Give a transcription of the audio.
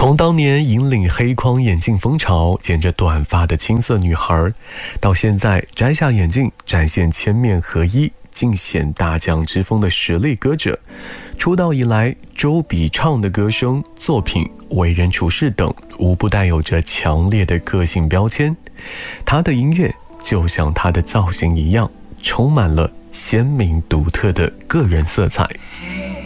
从当年引领黑框眼镜风潮，剪着短发的青涩女孩，到现在摘下眼镜，展现千面合一、尽显大将之风的实力歌者。出道以来，周笔畅的歌声、作品、为人处事等，无不带有着强烈的个性标签。他的音乐就像他的造型一样，充满了鲜明独特的个人色彩。